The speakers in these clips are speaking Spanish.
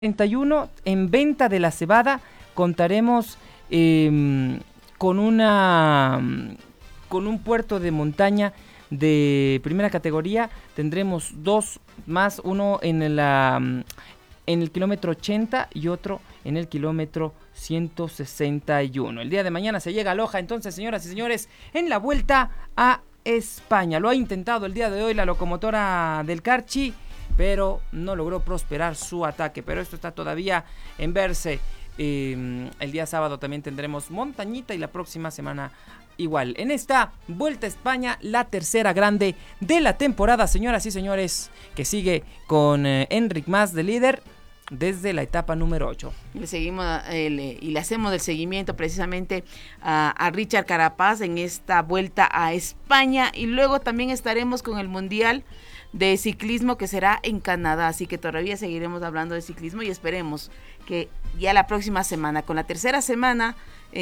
31 en venta de la cebada contaremos con un puerto de montaña de primera categoría. Tendremos dos más, uno en el kilómetro 80 y otro en el kilómetro 161. El día de mañana se llega a Loja, entonces, señoras y señores, en la vuelta a España. Lo ha intentado el día de hoy la locomotora del Carchi, pero no logró prosperar su ataque. Pero esto está todavía en verse. El día sábado también tendremos montañita y la próxima semana igual. En esta Vuelta a España, la tercera grande de la temporada, señoras y señores, que sigue con Enric Mas de líder desde la etapa número 8. Le seguimos y le hacemos el seguimiento precisamente a Richard Carapaz en esta Vuelta a España, y luego también estaremos con el Mundial de Ciclismo que será en Canadá, así que todavía seguiremos hablando de ciclismo y esperemos que ya la próxima semana, con la tercera semana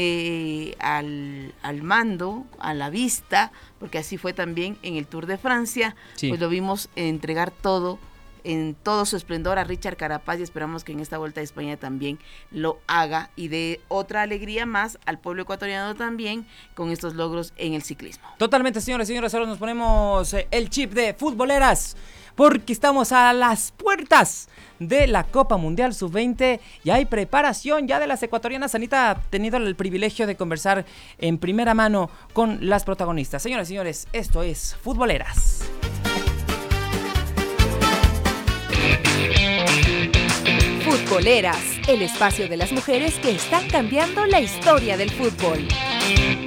al mando, a la vista, porque así fue también en el Tour de Francia, sí. Pues lo vimos entregar todo en todo su esplendor a Richard Carapaz, y esperamos que en esta Vuelta a España también lo haga y dé otra alegría más al pueblo ecuatoriano también con estos logros en el ciclismo. Totalmente, señores y señores, ahora nos ponemos el chip de futboleras, porque estamos a las puertas de la Copa Mundial Sub-20 y hay preparación ya de las ecuatorianas. Anita ha tenido el privilegio de conversar en primera mano con las protagonistas. Señoras y señores, esto es Futboleras. Futboleras, el espacio de las mujeres que están cambiando la historia del fútbol.